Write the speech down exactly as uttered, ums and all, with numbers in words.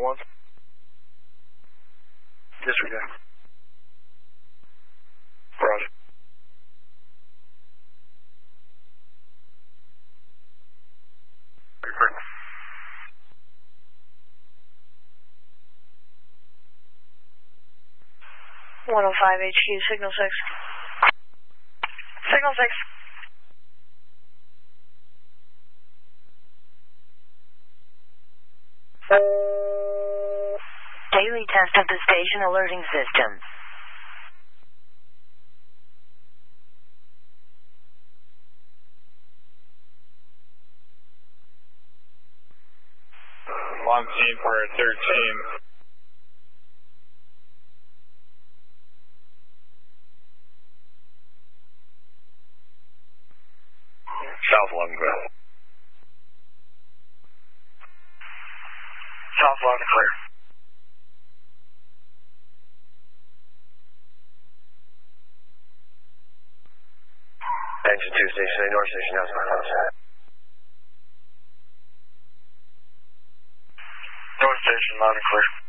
one. Disregard. Roger. one oh five H Q, signal six. Signal six. Daily test of the station alerting system. On scene for thirteen. South eleven, go ahead. South eleven, clear. Engine two, station A, North Station, now it's North Station, loud and clear.